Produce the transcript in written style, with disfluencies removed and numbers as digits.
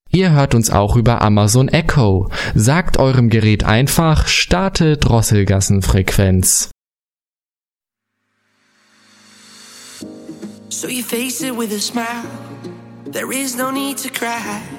Ihr hört uns auch über Amazon Echo. Sagt eurem Gerät einfach, starte Drosselgassenfrequenz. So you face it with a smile. There is no need to cry.